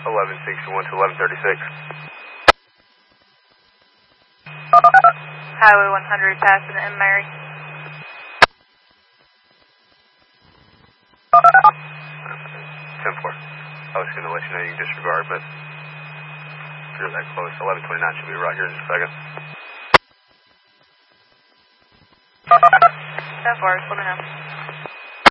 1161 to 1136. Highway 100 passing in Mary. 10-4. I was going to let you know you can disregard, but if you're that close, 1129 should be right here in just a second. 10-4, let me know.